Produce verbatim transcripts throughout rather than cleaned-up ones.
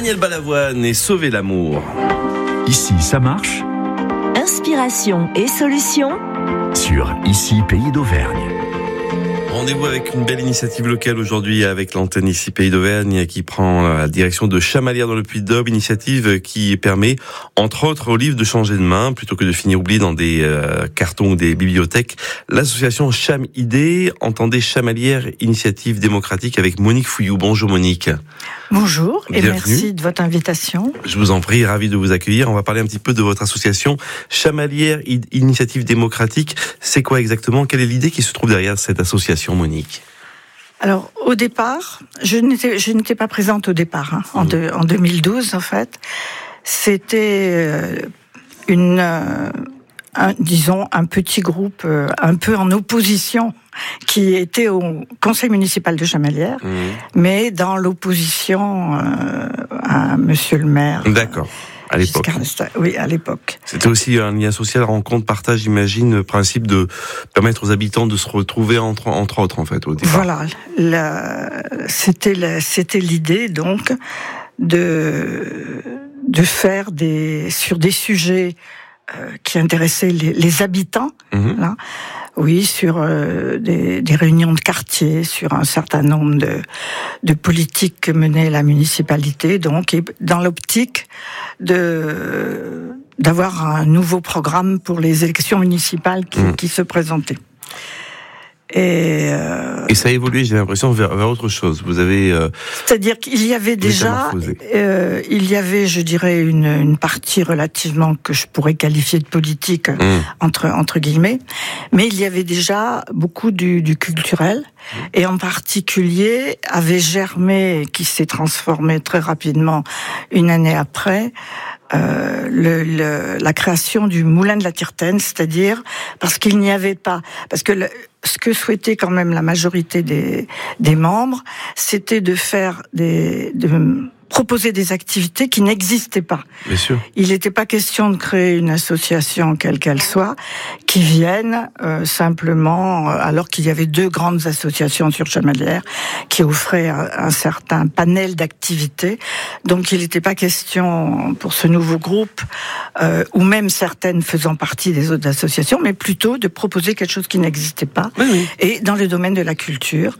Daniel Balavoine et Sauver l'amour. Ici, ça marche. Inspiration et solutions Sur Ici, Pays d'Auvergne. Rendez-vous avec une belle initiative locale aujourd'hui avec l'antenne Ici Pays d'Auvergne qui prend la direction de Chamalières dans le Puy-de-Dôme, initiative qui permet entre autres aux livres de changer de main plutôt que de finir oubliés dans des euh, cartons ou des bibliothèques. L'association Cham Idée, entendez Chamalières, initiative démocratique avec Monique Fouillou. Bonjour Monique. Bonjour et Bienvenue. Merci de votre invitation. Je vous en prie, ravi de vous accueillir. On va parler un petit peu de votre association Chamalières, initiative démocratique. C'est quoi exactement? Quelle est l'idée qui se trouve derrière cette association, Monique? Alors, au départ, je n'étais, je n'étais pas présente au départ, hein, en, de, en deux mille douze, en fait. C'était euh, une, euh, un, disons, un petit groupe euh, un peu en opposition qui était au conseil municipal de Chamalières, mmh. mais dans l'opposition euh, à monsieur le maire. D'accord. À l'époque. Oui, à l'époque. C'était aussi un lien social, rencontre, partage, j'imagine, le principe de permettre aux habitants de se retrouver entre, entre autres, en fait, au départ. Voilà. La, c'était, la, c'était l'idée, donc, de, de faire des, sur des sujets euh, qui intéressaient les, les habitants, mmh. là. Oui, sur euh, des, des réunions de quartier, sur un certain nombre de, de politiques que menait la municipalité, donc, et dans l'optique de d'avoir un nouveau programme pour les élections municipales qui, mmh. qui se présentaient. Et, euh, et ça a évolué, j'ai l'impression, vers, vers autre chose. Vous avez... Euh, C'est-à-dire qu'il y avait déjà... Euh, il y avait, je dirais, une, une partie relativement que je pourrais qualifier de politique, mmh. entre, entre guillemets, mais il y avait déjà beaucoup du, du culturel, mmh. et en particulier avait germé, qui s'est transformé très rapidement une année après, Euh, le, le, la création du Moulin de la Tirtaine, c'est-à-dire parce qu'il n'y avait pas, parce que le, ce que souhaitait quand même la majorité des, des membres, c'était de faire des, de proposer des activités qui n'existaient pas. Bien sûr. Il n'était pas question de créer une association quelle qu'elle soit, qui vienne euh, simplement, alors qu'il y avait deux grandes associations sur Chamalières qui offraient un, un certain panel d'activités. Donc il n'était pas question pour ce nouveau groupe, euh, ou même certaines faisant partie des autres associations, mais plutôt de proposer quelque chose qui n'existait pas, oui, oui. et dans le domaine de la culture.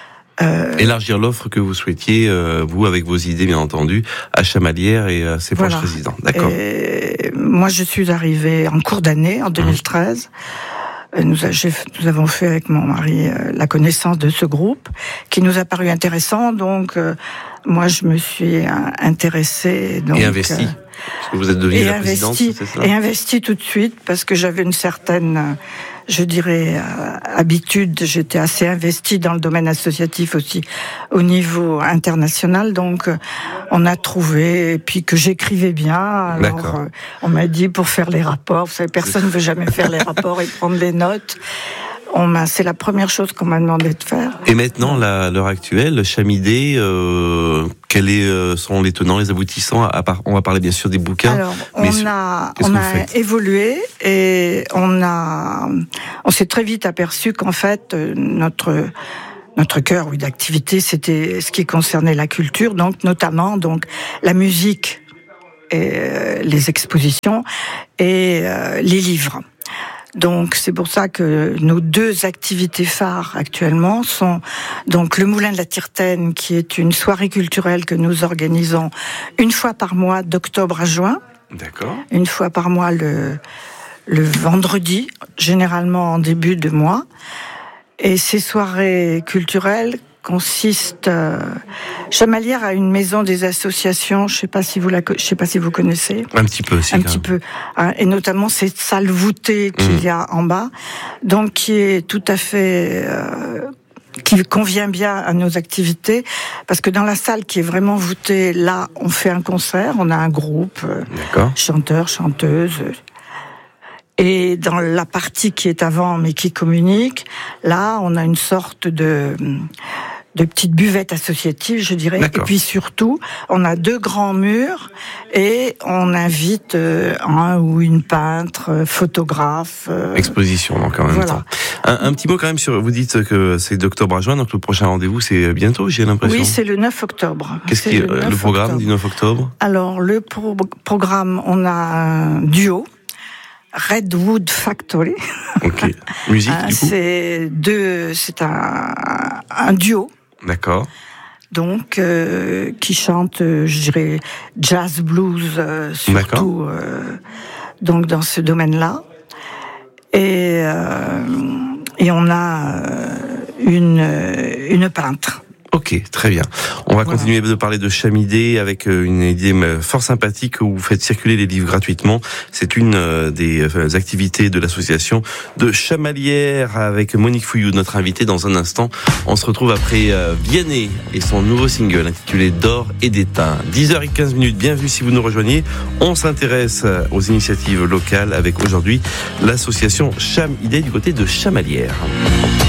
Euh, Élargir l'offre que vous souhaitiez, euh, vous, avec vos idées, bien entendu, à Chamalières et à ses voilà. proches résidents. D'accord. Et moi, je suis arrivée en cours d'année, en deux mille treize. Mmh. Nous, a, nous avons fait avec mon mari euh, la connaissance de ce groupe, qui nous a paru intéressant. Donc, euh, moi, je me suis euh, intéressée. Donc, et investie. Euh, parce que vous êtes devenue la présidente, c'est ça ? Et investie tout de suite, parce que j'avais une certaine... Euh, je dirais, euh, habitude, j'étais assez investie dans le domaine associatif aussi, au niveau international, donc euh, on a trouvé, et puis que j'écrivais bien, alors euh, on m'a dit pour faire les rapports, vous savez, personne ne veut jamais faire les rapports et prendre les notes. On m'a, c'est la première chose qu'on m'a demandé de faire. Et maintenant, la, l'heure actuelle, Cham Idée, euh, quels est, sont les tenants, les aboutissants? À part, on va parler bien sûr des bouquins. Alors, on a, on a évolué et on a, on s'est très vite aperçu qu'en fait, notre, notre cœur, oui, d'activité, c'était ce qui concernait la culture, donc notamment, donc, la musique et euh, les expositions et euh, les livres. Donc c'est pour ça que nos deux activités phares actuellement sont donc le Moulin de la Tirtaine, qui est une soirée culturelle que nous organisons une fois par mois d'octobre à juin. D'accord. Une fois par mois le le vendredi, généralement en début de mois. Et ces soirées culturelles consiste. Euh, Chamalières a une maison des associations. Je sais pas si vous la, je sais pas si vous connaissez. Un petit peu, si. Un petit peu, hein, et notamment cette salle voûtée qu'il mmh. y a en bas, donc qui est tout à fait. Euh, qui convient bien à nos activités, parce que dans la salle qui est vraiment voûtée, là, on fait un concert, on a un groupe, euh, chanteurs, chanteuses. Et dans la partie qui est avant, mais qui communique, là, on a une sorte de, de petite buvette associative, je dirais. D'accord. Et puis surtout, on a deux grands murs et on invite euh, un ou une peintre, photographe. Euh, Exposition, donc, en même voilà. temps. Un, un petit mot quand même sur, vous dites que c'est d'octobre à juin, donc le prochain rendez-vous c'est bientôt, j'ai l'impression. Oui, c'est le neuf octobre. Qu'est-ce qui est le, le programme octobre. du neuf octobre? Alors, le pro- programme, on a un duo. Redwood Factory. Ok. Musique, du coup? C'est deux, c'est un, un duo. D'accord. Donc, euh, qui chante, je dirais, jazz, blues, euh, surtout, euh, donc dans ce domaine-là. Et, euh, et on a euh, une, une peintre. Ok, très bien. On va voilà. continuer de parler de Cham Idée avec une idée fort sympathique où vous faites circuler les livres gratuitement. C'est une des activités de l'association de Chamalières avec Monique Fouillou, notre invitée dans un instant. On se retrouve après Vianney et son nouveau single intitulé D'or et d'étain. dix heures quinze, bienvenue si vous nous rejoignez. On s'intéresse aux initiatives locales avec aujourd'hui l'association Cham Idée du côté de Chamalières.